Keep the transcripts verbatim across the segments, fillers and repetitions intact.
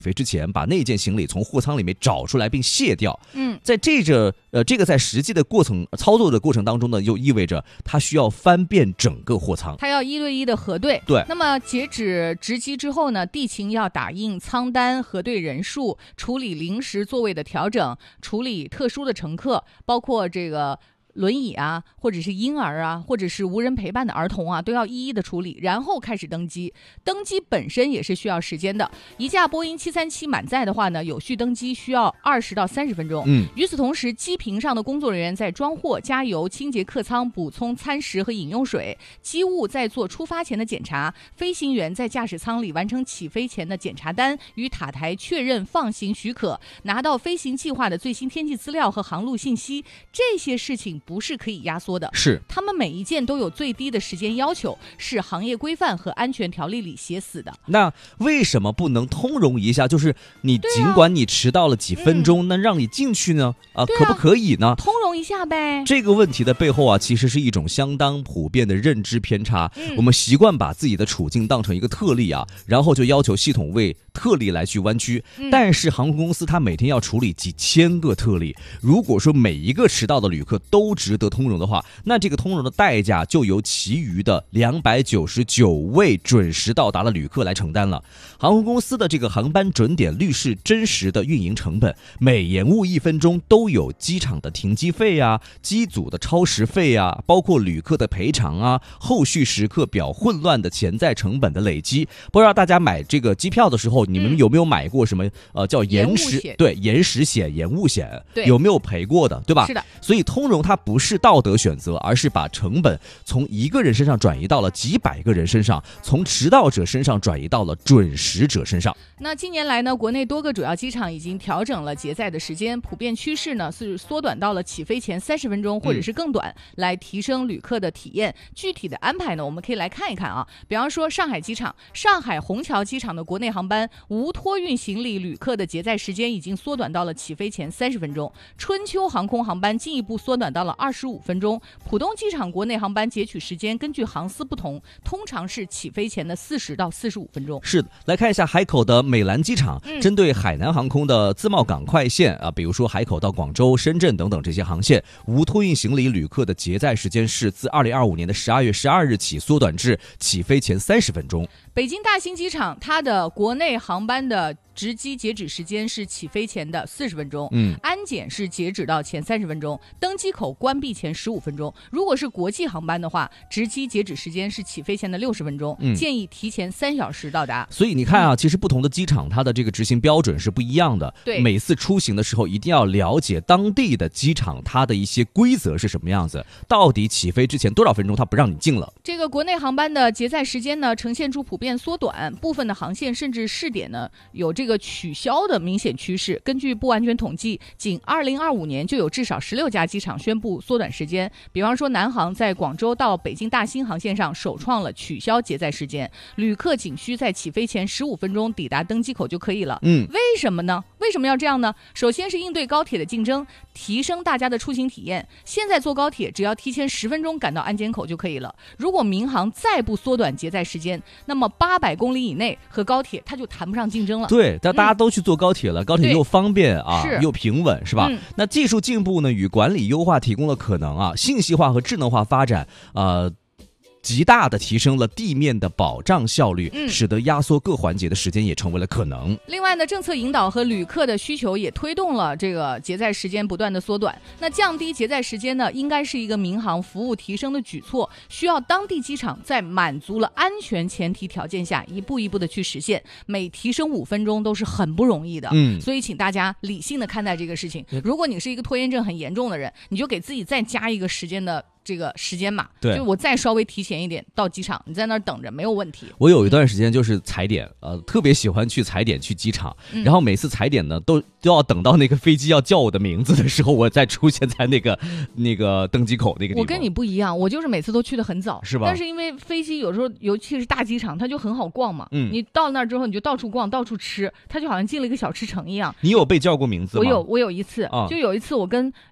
飞之前把那件行李从货舱里面找出来并卸掉。 嗯， 在这个呃这个在实际的过程操作的过程当中呢，又意味着它需要翻遍整个货舱， 它要一对一的核对。 对， 那么截止值机之后呢，地勤要打印舱单、核对人数、处理临时座位的调整、处理特殊的乘客，包括这个轮椅啊，或者是婴儿啊，或者是无人陪伴的儿童啊，都要一一的处理，然后开始登机。登机本身也是需要时间的。一架波音七三七满载的话呢，有序登机需要二十到三十分钟。 嗯， 与此同时，机坪上的工作人员在装货、加油、清洁客舱、补充餐食和饮用水，机务在做出发前的检查，飞行员在驾驶舱里完成起飞前的检查单，与塔台确认放行许可，拿到飞行计划的最新天气资料和航路信息。这些事情不是可以压缩的， 是他们每一件都有最低的时间要求，是行业规范和安全条例里写死的。 那为什么不能通融一下？就是你尽管你迟到了几分钟，啊嗯、那让你进去呢？啊，可不可以呢？ 通融一下呗。 这个问题的背后啊，其实是一种相当普遍的认知偏差。嗯、我们习惯把自己的处境当成一个特例啊，然后就要求系统为特例来去弯曲。嗯、但是航空公司它每天要处理几千个特例，如果说每一个迟到的旅客都值得通融的话，那这个通融的代价就由其余的两百九十九位准时到达的旅客来承担了。航空公司的这个航班准点率是真实的运营成本，每延误一分钟都有机场的停机费啊、机组的超时费啊，包括旅客的赔偿啊、后续时刻表混乱的潜在成本的累积。不知道大家买这个机票的时候，你们有没有买过什么、嗯、呃叫延时对延时险、延误险？有没有赔过的，对吧？ 是的。 所以通融它不是道德选择，而是把成本从一个人身上转移到了几百个人身上，从迟到者身上转移到了准时者身上。 那近年来呢，国内多个主要机场已经调整了结载的时间，普遍趋势呢是缩短到了起飞前三十分钟或者是更短、嗯、来提升旅客的体验。具体的安排呢，我们可以来看一看啊。比方说上海机场，上海虹桥机场的国内航班无托运行李旅客的结载时间已经缩短到了起飞前三十分钟，春秋航空航班进一步缩短到了二十五分钟。浦东机场国内航班截取时间根据航司不同，通常是起飞前的四十到四十五分钟。 是的，来看一下海口的美兰机场，嗯、针对海南航空的自贸港快线啊，比如说海口到广州、深圳等等这些航线，无托运行李旅客的结载时间是自二零二五年的十二月十二日起缩短至起飞前三十分钟。 北京大兴机场，它的国内航班的值机截止时间是起飞前的四十分钟，嗯，安检是截止到前三十分钟，登机口关闭前十五分钟。如果是国际航班的话，值机截止时间是起飞前的六十分钟，嗯，建议提前三小时到达。 所以你看啊，嗯、其实不同的机场它的这个执行标准是不一样的。 对， 每次出行的时候一定要了解当地的机场它的一些规则是什么样子，到底起飞之前多少分钟它不让你进了。 这个国内航班的结载时间呢，呈现出普遍缩短，部分的航线甚至试点呢有这个取消的明显趋势。根据不完全统计，仅二零二五年就有至少十六家机场宣布缩短时间。比方说南航在广州到北京大兴航线上首创了取消结载时间，旅客仅需在起飞前十五分钟抵达登机口就可以了。嗯，为什么呢？为什么要这样呢？首先是应对高铁的竞争，提升大家的出行体验。现在坐高铁只要提前十分钟赶到安检口就可以了。如果民航再不缩短结载时间，那么八百公里以内和高铁它就谈不上竞争了。 对，但大家都去坐高铁了，嗯、高铁又方便啊，又平稳，是吧？ 嗯、 那技术进步呢，与管理优化提供了可能啊，信息化和智能化发展，呃。极大的提升了地面的保障效率，嗯、使得压缩各环节的时间也成为了可能。 另外呢，政策引导和旅客的需求也推动了这个结载时间不断的缩短。那降低结载时间呢，应该是一个民航服务提升的举措，需要当地机场在满足了安全前提条件下，一步一步的去实现。每提升五分钟都是很不容易的，嗯，所以请大家理性的看待这个事情。如果你是一个拖延症很严重的人，你就给自己再加一个时间的。这个时间嘛， 对， 就我再稍微提前一点到机场，你在那儿等着没有问题。 我有一段时间就是踩点，呃，特别喜欢去踩点去机场，嗯、然后每次踩点呢，都都要等到那个飞机要叫我的名字的时候，我再出现在那个那个登机口那个地方。 我跟你不一样，我就是每次都去的很早， 是吧？ 但是因为飞机有时候，尤其是大机场，它就很好逛嘛，嗯，你到那儿之后你就到处逛，到处吃，它就好像进了一个小吃城一样。 你有被叫过名字吗？ 我有，我有一次，啊、就有一次我跟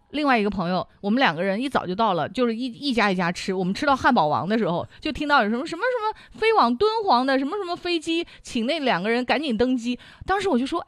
另外一个朋友，我们两个人一早就到了，就是一一家一家吃。我们吃到汉堡王的时候，就听到有什么什么什么飞往敦煌的什么什么飞机，请那两个人赶紧登机。当时我就说，